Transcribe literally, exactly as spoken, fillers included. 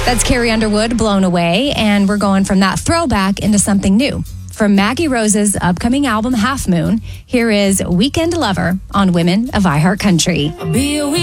That's Carrie Underwood, Blown Away, and we're going from that throwback into something new. From Maggie Rose's upcoming album, Half Moon, here is Weekend Lover on Women of iHeart Country.